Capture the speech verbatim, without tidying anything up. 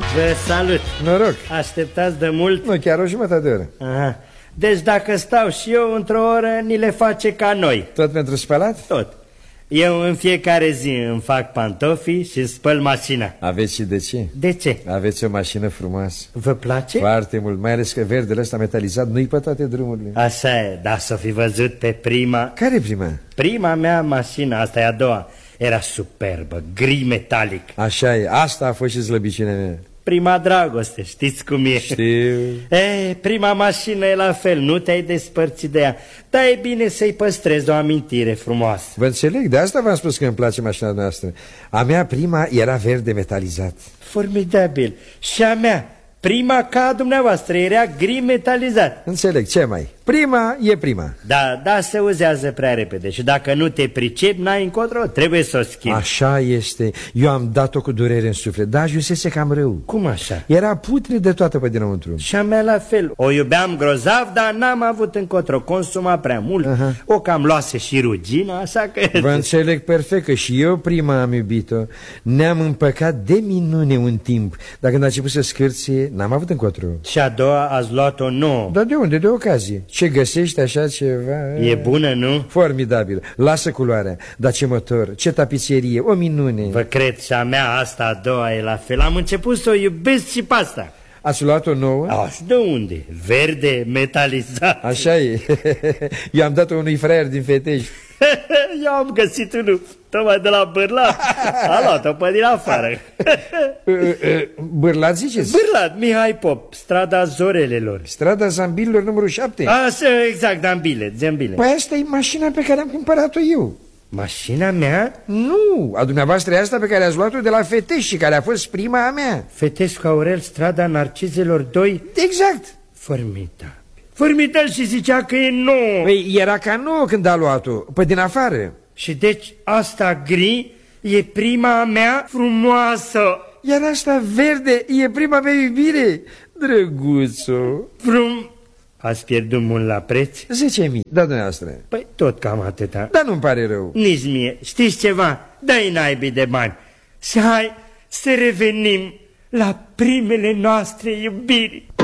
Vă salut. Noroc. Așteptați de mult? Nu, chiar o jumătate de oră. Aha. Deci dacă stau și eu într-o oră, ni le face ca noi. Tot pentru spălat? Tot. Eu în fiecare zi îmi fac pantofii și spăl mașina. Aveți și de ce? De ce? Aveți o mașină frumoasă. Vă place? Foarte mult, mai ales că verdele ăsta metalizat nu-i pe toate drumurile. Așa e, dar s-o fi văzut pe prima. Care prima? Prima mea mașină, asta e a doua. Era superbă, gri metalic. Așa e, asta a fost și slăbiciunea mea. Prima dragoste, știți cum e? Știu. E, prima mașină e la fel, nu te-ai despărțit de ea. Dar e bine să-i păstrezi o amintire frumoasă. Vă înțeleg, de asta v-am spus că îmi place mașina noastră. A mea prima era verde metalizat. Formidabil. Și a mea, prima ca a dumneavoastră, era gri metalizat. Înțeleg, ce mai? Prima e prima. Da, da, se uzează prea repede și dacă nu te pricepi, n-ai încotro, trebuie să o schimbi. Așa este, eu am dat-o cu durere în suflet, dar ajunsese cam rău. Cum așa? Era putre de toată pe dinăuntru. Și a mea la fel, o iubeam grozav, dar n-am avut încotro, consuma prea mult, uh-huh. O cam luase și rugina, așa că... Vă înțeleg perfect că și eu prima am iubit-o. Ne-am împăcat de minune un timp, dar când a început să scârție, n-am avut încotro. Și a doua ați luat-o nouă. Dar de unde? De ocazie. Ce găsești așa ceva? E bună, nu? Formidabil. Lasă culoarea. Dar ce motor, ce tapiserie, o minune. Vă cred, și a mea asta a doua e la fel. Am început să o iubesc și pe asta. Ați luat-o nouă? A, și de unde? Verde, metalizat. Așa e. Eu am dat-o unui fraier din Fetești. Eu am găsit unul tocmai de la Bârlat. A luat-o pe din afară. Bârlat ziceți? Bârlat, Mihai Pop, strada Zorelelor. Strada Zambililor numărul șapte. Așa, exact, Zambile, Zambile. Păi asta e mașina pe care am cumpărat-o eu. Mașina mea? Nu, a dumneavoastră e asta pe care ați luat-o de la Fetești și care a fost prima a mea. Fetescu Aurel, strada Narcizelor doi. Exact. Formidabil. Formidabil, și zicea că e nouă. Păi era ca nouă când a luat-o, pe din afară. Și deci asta gri e prima mea frumoasă. Iar asta verde e prima mea iubire. Drăguțo. Frum... Ați pierdut mult la preț? Zece mii, da dumneavoastră. Păi tot cam atâta. Dar nu-mi pare rău. Nici mie. Știți ceva? Dă-i naibii de bani. Și hai să revenim la primele noastre iubiri.